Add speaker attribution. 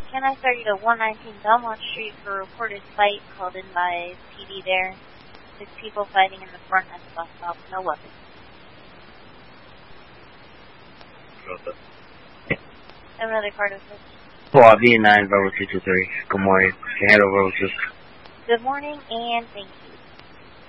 Speaker 1: Can I start you to 119 Belmont Street for a reported fight called in by PD there? 6 people fighting in the front at the bus stop, no weapons. Another car to switch.
Speaker 2: Paul, B9, Bravo 223. Good morning. Can I head over to...
Speaker 1: Good morning, and thank you.